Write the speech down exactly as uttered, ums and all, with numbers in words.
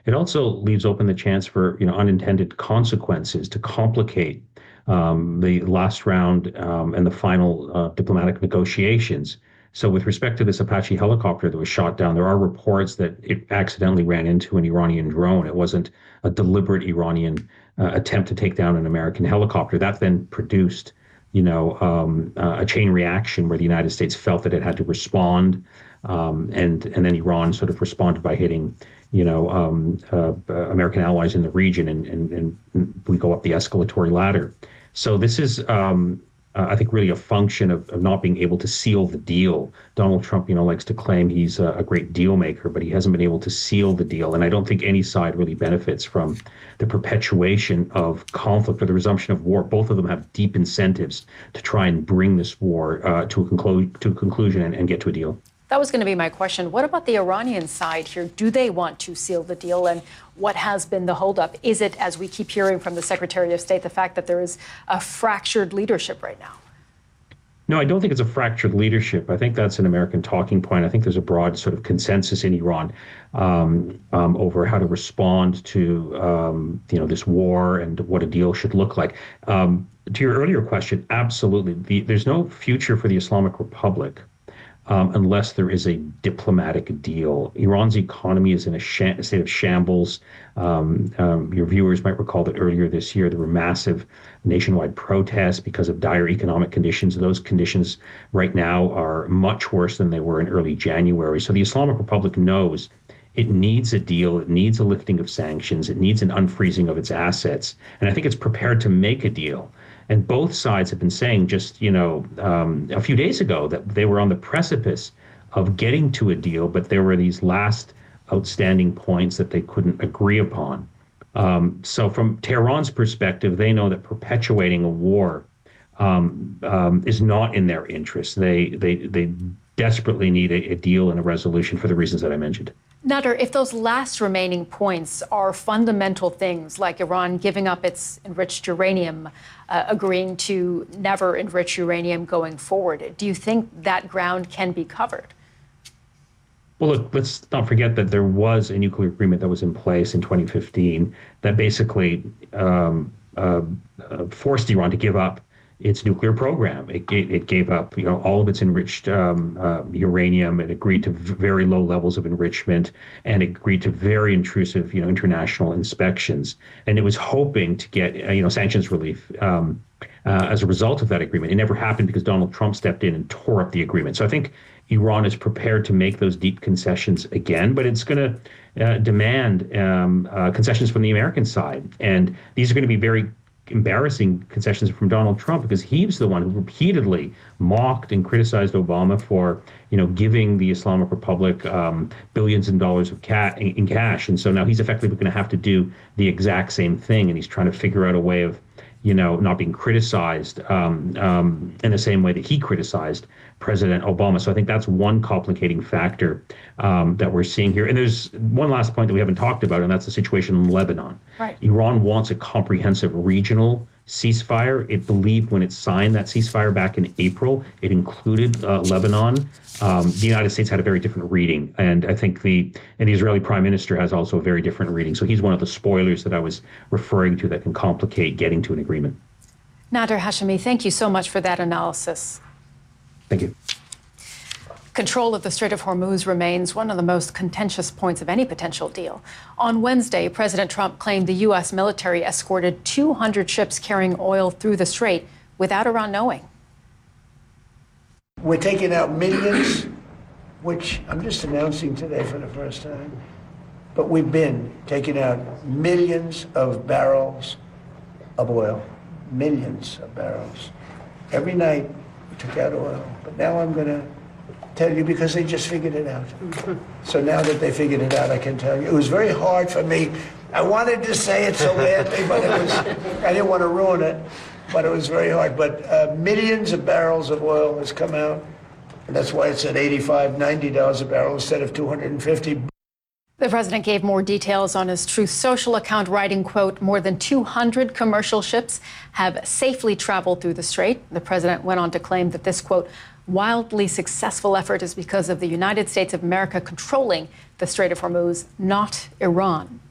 It also leaves open the chance for, you know, unintended consequences to complicate um, the last round um, and the final uh, diplomatic negotiations. So, with respect to this Apache helicopter that was shot down, there are reports that it accidentally ran into an Iranian drone. It wasn't a deliberate Iranian uh, attempt to take down an American helicopter. That then produced, you know, um, uh, a chain reaction where the United States felt that it had to respond, um, and and then Iran sort of responded by hitting, you know, um, uh, uh, American allies in the region, and, and and we go up the escalatory ladder. So this is, um, uh, I think, really a function of, of not being able to seal the deal. Donald Trump, you know, likes to claim he's a, a great deal maker, but he hasn't been able to seal the deal. And I don't think any side really benefits from the perpetuation of conflict or the resumption of war. Both of them have deep incentives to try and bring this war uh, to a conclu- to a conclusion and, and get to a deal. That was going to be my question. What about the Iranian side here? Do they want to seal the deal? And what has been the holdup? Is it, as we keep hearing from the Secretary of State, the fact that there is a fractured leadership right now? No, I don't think it's a fractured leadership. I think that's an American talking point. I think there's a broad sort of consensus in Iran um, um, over how to respond to um, you know, this war and what a deal should look like. Um, to your earlier question, absolutely. The, there's no future for the Islamic Republic Um, unless there is a diplomatic deal. Iran's economy is in a, sh- a state of shambles. Um, um, your viewers might recall that earlier this year there were massive nationwide protests because of dire economic conditions. Those conditions right now are much worse than they were in early January. So the Islamic Republic knows it needs a deal. It needs a lifting of sanctions. It needs an unfreezing of its assets. And I think it's prepared to make a deal. And both sides have been saying just, you know, um, a few days ago that they were on the precipice of getting to a deal, but there were these last outstanding points that they couldn't agree upon. Um, so from Tehran's perspective, they know that perpetuating a war um, um, is not in their interest. They they they desperately need a, a deal and a resolution for the reasons that I mentioned. Nader, if those last remaining points are fundamental things like Iran giving up its enriched uranium, uh, agreeing to never enrich uranium going forward, do you think that ground can be covered? Well, look, let's not forget that there was a nuclear agreement that was in place in twenty fifteen that basically um, uh, uh, forced Iran to give up its nuclear program. It, it, it gave up, you know, all of its enriched um, uh, uranium. It agreed to v- very low levels of enrichment, and it agreed to very intrusive, you know, international inspections. And it was hoping to get, uh, you know, sanctions relief um, uh, as a result of that agreement. It never happened because Donald Trump stepped in and tore up the agreement. So I think Iran is prepared to make those deep concessions again, but it's going to uh, demand um, uh, concessions from the American side. And these are going to be very embarrassing concessions from Donald Trump, because he was the one who repeatedly mocked and criticized Obama for, you know, giving the Islamic Republic um, billions of dollars of ca- in cash. And so now he's effectively going to have to do the exact same thing. And he's trying to figure out a way of, you know, not being criticized um, um, in the same way that he criticized President Obama. So I think that's one complicating factor um, that we're seeing here. And there's one last point that we haven't talked about, and that's the situation in Lebanon. Right. Iran wants a comprehensive regional ceasefire. It believed when it signed that ceasefire back in April, it included uh, Lebanon. Um, the United States had a very different reading, and I think the and the Israeli Prime Minister has also a very different reading. So he's one of the spoilers that I was referring to that can complicate getting to an agreement. Nader Hashemi, thank you so much for that analysis. Thank you. Control of the Strait of Hormuz remains one of the most contentious points of any potential deal. On Wednesday, President Trump claimed the U S military escorted two hundred ships carrying oil through the strait without Iran knowing. We're taking out millions, which I'm just announcing today for the first time, but we've been taking out millions of barrels of oil, millions of barrels. Every night we took out oil, but now I'm going to tell you because they just figured it out. So now that they figured it out, I can tell you. It was very hard for me. I wanted to say it so badly, but it was, I didn't want to ruin it, but it was very hard. But uh, millions of barrels of oil has come out, and that's why it's at eighty-five, ninety dollars a barrel instead of two hundred fifty. The president gave more details on his Truth Social account, writing, quote, more than two hundred commercial ships have safely traveled through the strait. The president went on to claim that this, quote, wildly successful effort is because of the United States of America controlling the Strait of Hormuz, not Iran.